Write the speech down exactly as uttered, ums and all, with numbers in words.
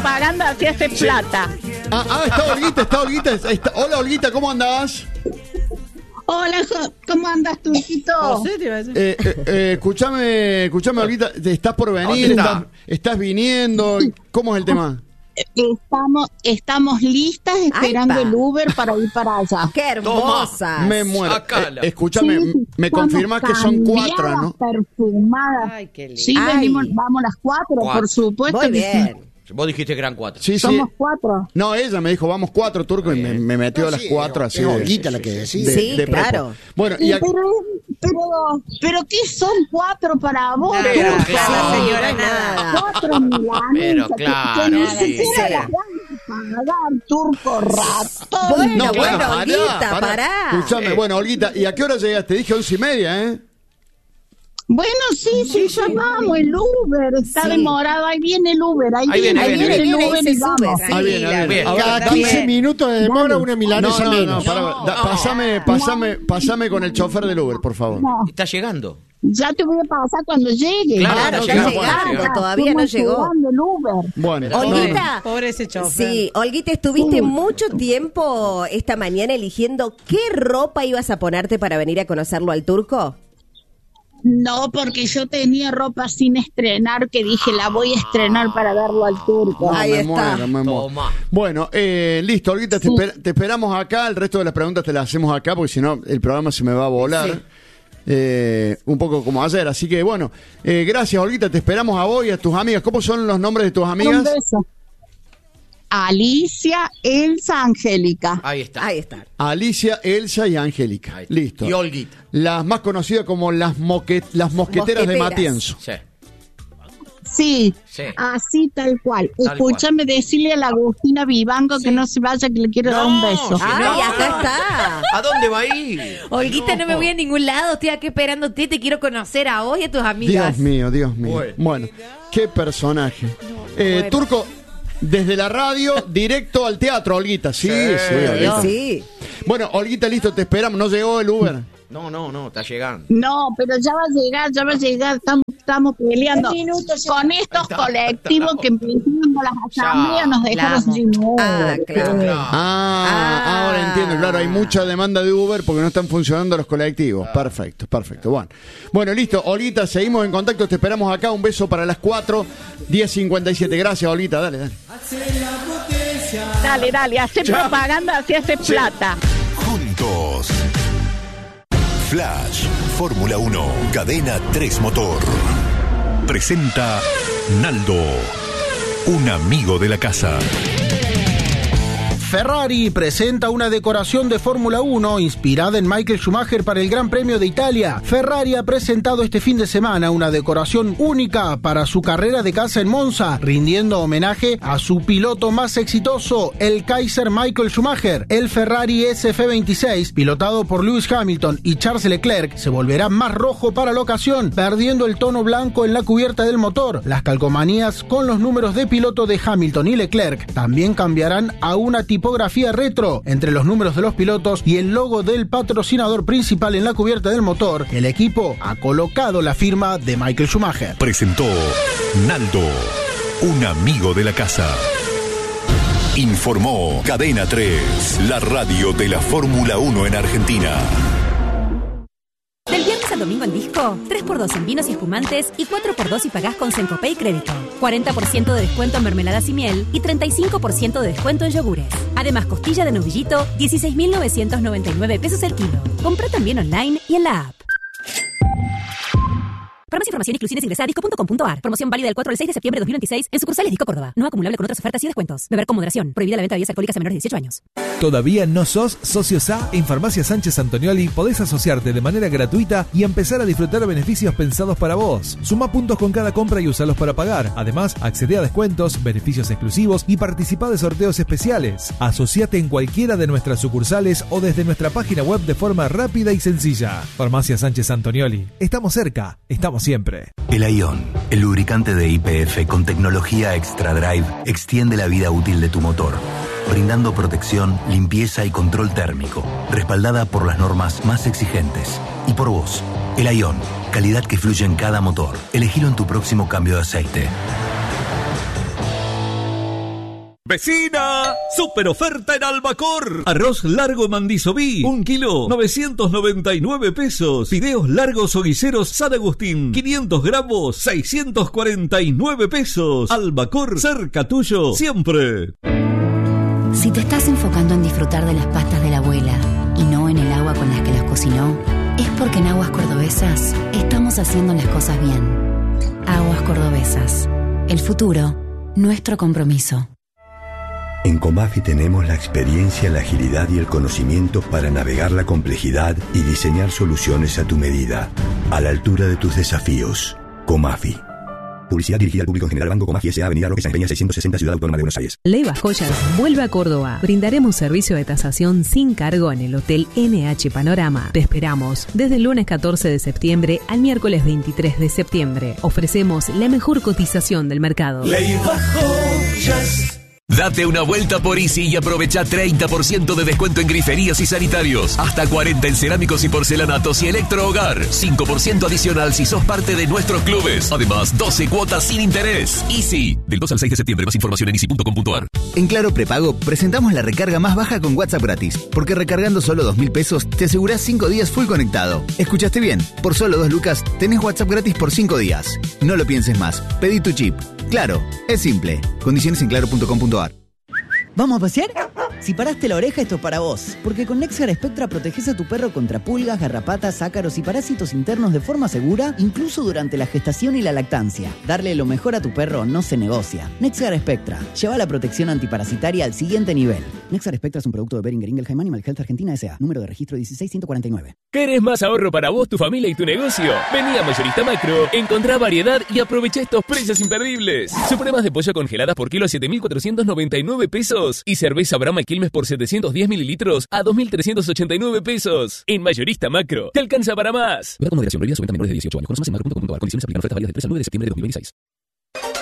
propaganda, así hace sí. plata. Ah, ah, está Olguita, está Olguita. Está... Hola, Olguita, ¿cómo andás? Hola, ¿cómo andas, Turquito? Eh, eh, eh, escuchame, escuchame, Olguita, ¿estás por venir? ¿Estás, estás viniendo? ¿Cómo es el tema? Estamos, estamos listas esperando el Uber para ir para allá. ¡Qué hermosa! Me muero. Eh, escúchame, sí, me confirmas que son cuatro, ¿no? Perfumadas. Ay, qué lindo. Sí, venimos, vamos las cuatro, cuatro, por supuesto. Muy bien. Vos dijiste que eran cuatro. Sí, Somos sí. cuatro. No, ella me dijo, vamos cuatro, Turco, y me, me metió no, a las sí, cuatro así. Es Olguita la que decía. Sí, de, de claro. Bueno, y y aquí... pero, pero, pero ¿qué son cuatro para vos? Pero Turco? claro, señora, nada. Cuatro milanesas. Pero claro. Que ni siquiera las van a pagar, Turco ratón. Bueno, no, bueno, pará, Olguita, pará. pará. Escuchame, Eh. bueno, Olguita, ¿y a qué hora llegaste? Te dije once y media, ¿eh? Bueno, sí, sí, sí, llamamos el Uber, está sí. demorado, ahí viene el Uber, ahí, ahí viene, ahí viene, viene, viene, el Uber viene, y vamos. sí, ahí viene, ahí viene. Cada quince minutos de demora una milanesa no, no, menos. No, para, no, da, no. pasame, pasame, pasame con el chofer del Uber, por favor. No. Está llegando. Ya te voy a pasar cuando llegue. Claro, Claro, está está llegando, llegando, todavía no llegó. El Uber. Bueno, Olguita, pobre ese chofer. Sí, Olguita, estuviste mucho tiempo esta mañana eligiendo qué ropa ibas a ponerte para venir a conocerlo al Turco. No, porque yo tenía ropa sin estrenar que dije la voy a estrenar para verlo al Turco. No, Ahí me está. muero, me muero. Toma. Bueno, eh, listo, Olguita, te, Sí. esper- te esperamos acá. El resto de las preguntas te las hacemos acá, porque si no, el programa se me va a volar. Sí. Eh, un poco como ayer. Así que, bueno, eh, gracias, Olguita. Te esperamos a vos y a tus amigas. ¿Cómo son los nombres de tus Un amigas? beso. Alicia, Elsa, Angélica. Ahí está. Ahí está. Alicia, Elsa y Angélica. Ahí está. Listo. Y Olguita. Las más conocidas como las, moque- las mosqueteras, de Mosqueteras. Matienzo. Sí. Sí, Sí. así tal cual. Tal Escúchame decirle a la Agustina Vivango que no se vaya, que le quiero dar un No, beso. sí. Ay, No. acá está. ¿A dónde va a ir? Olguita, no me voy a ningún lado, estoy aquí esperándote, te quiero conocer a vos y a tus amigas. Dios mío, Dios mío. Bueno. Bueno, qué personaje. Eh, bueno. Turco, desde la radio, directo al teatro, Olguita. Sí, sí, Sí. Olguita. Sí. Bueno, Olguita, listo, te esperamos. ¿No llegó el Uber? No, no, no, está llegando. No, pero ya va a llegar, ya va a llegar. Estamos, estamos peleando con estos colectivos que empezaron las asambleas, nos dejaron Claro. sin Uber. Ah, claro. Ah, Ah. ahora entiendo. Claro, hay mucha demanda de Uber porque no están funcionando los colectivos. Perfecto, perfecto. Bueno, bueno, listo. Olguita, seguimos en contacto. Te esperamos acá. Un beso para las cuatro, diez cincuenta y siete. Gracias, Olguita. Dale, dale. Dale, dale, hace propaganda, así hace plata. Juntos. Flash, Fórmula uno, Cadena tres Motor. Presenta Naldo, un amigo de la casa. Ferrari presenta una decoración de Fórmula uno inspirada en Michael Schumacher para el Gran Premio de Italia. Ferrari ha presentado este fin de semana una decoración única para su carrera de casa en Monza, rindiendo homenaje a su piloto más exitoso, el Kaiser Michael Schumacher. El Ferrari S F veintiséis, pilotado por Lewis Hamilton y Charles Leclerc, se volverá más rojo para la ocasión, perdiendo el tono blanco en la cubierta del motor. Las calcomanías con los números de piloto de Hamilton y Leclerc también cambiarán a una tipografía retro. Entre los números de los pilotos y el logo del patrocinador principal en la cubierta del motor, el equipo ha colocado la firma de Michael Schumacher. Presentó Naldo, un amigo de la casa. Informó Cadena tres, la radio de la Fórmula uno en Argentina. Del viernes al domingo en Disco, tres por dos en vinos y espumantes y cuatro por dos si pagás con Sencopay Crédito. cuarenta por ciento de descuento en mermeladas y miel y treinta y cinco por ciento de descuento en yogures. Además, costilla de novillito, dieciséis mil novecientos noventa y nueve pesos el kilo. Compra también online y en la app. Para más información y exclusiones ingresa a disco punto com punto ar. Promoción válida del cuatro al seis de septiembre de dos mil veintiséis en sucursales Disco Córdoba. No acumulable con otras ofertas y descuentos. Beber con moderación. Prohibida la venta de bebidas alcohólicas a menores de dieciocho años. ¿Todavía no sos socio S A? En Farmacia Sánchez Antonioli podés asociarte de manera gratuita y empezar a disfrutar beneficios pensados para vos. Suma puntos con cada compra y usalos para pagar. Además, accede a descuentos, beneficios exclusivos y participa de sorteos especiales. Asociate en cualquiera de nuestras sucursales o desde nuestra página web de forma rápida y sencilla. Farmacia Sánchez Antonioli. Estamos cerca, estamos siempre. El Ion, el lubricante de Y P F con tecnología Extra Drive, extiende la vida útil de tu motor, brindando protección, limpieza y control térmico, respaldada por las normas más exigentes. Y por vos, el Ion, calidad que fluye en cada motor. Elegilo en tu próximo cambio de aceite. ¡Vecina! ¡Super oferta en Albacor! Arroz largo Mandisobí, un kilo, novecientos noventa y nueve pesos. Fideos largos o guiseros San Agustín, quinientos gramos, seiscientos cuarenta y nueve pesos. Albacor, cerca tuyo, siempre. Si te estás enfocando en disfrutar de las pastas de la abuela y no en el agua con las que las cocinó, es porque en Aguas Cordobesas estamos haciendo las cosas bien. Aguas Cordobesas. El futuro, nuestro compromiso. En Comafi tenemos la experiencia, la agilidad y el conocimiento para navegar la complejidad y diseñar soluciones a tu medida, a la altura de tus desafíos. Comafi. Publicidad dirigida al público en general. Banco Comafi S A Avenida Roque San Peña seiscientos sesenta, Ciudad Autónoma de Buenos Aires. Leivas Joyas vuelve a Córdoba. Brindaremos servicio de tasación sin cargo en el Hotel N H Panorama. Te esperamos desde el lunes catorce de septiembre al miércoles veintitrés de septiembre. Ofrecemos la mejor cotización del mercado. Leivas Joyas. Date una vuelta por Easy y aprovecha treinta por ciento de descuento en griferías y sanitarios. Hasta cuarenta en cerámicos y porcelanatos y electrohogar. cinco por ciento adicional si sos parte de nuestros clubes. Además, doce cuotas sin interés. Easy. Del dos al seis de septiembre. Más información en easy punto com punto a r. En Claro Prepago presentamos la recarga más baja con WhatsApp gratis. Porque recargando solo dos mil pesos te asegurás cinco días full conectado. ¿Escuchaste bien? Por solo dos lucas tenés WhatsApp gratis por cinco días. No lo pienses más. Pedí tu chip. Claro, es simple. Condiciones en claro punto com punto a r. ¿Vamos a pasear? Si paraste la oreja, esto es para vos. Porque con Nexar Spectra proteges a tu perro contra pulgas, garrapatas, ácaros y parásitos internos de forma segura, incluso durante la gestación y la lactancia. Darle lo mejor a tu perro no se negocia. Nexar Spectra. Lleva la protección antiparasitaria al siguiente nivel. Nexar Spectra es un producto de Boehringer Ingelheim Animal Health Argentina S A. Número de registro dieciséis ciento cuarenta y nueve. ¿Querés más ahorro para vos, tu familia y tu negocio? Vení a Mayorista Macro, encontrá variedad y aprovecha estos precios imperdibles. Supremas de pollo congeladas por kilo a siete mil cuatrocientos noventa y nueve pesos. Y cerveza Brahma Quilmes por setecientos diez mililitros a dos mil trescientos ochenta y nueve pesos. En Mayorista Macro, te alcanza para más. Ver con moderación, prohibida su venta a menores de dieciocho años. Conoce más en macro punto com punto a r. Condiciones aplican. Ofertas válidas del tres al nueve de septiembre de dos mil veintiséis.